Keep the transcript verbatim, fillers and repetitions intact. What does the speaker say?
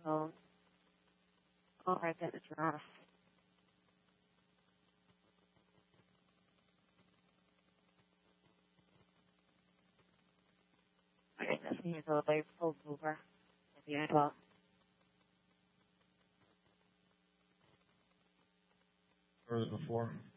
phone. All right, then it's off. Okay, that's me, so they pulled over at the airport. Or was it before?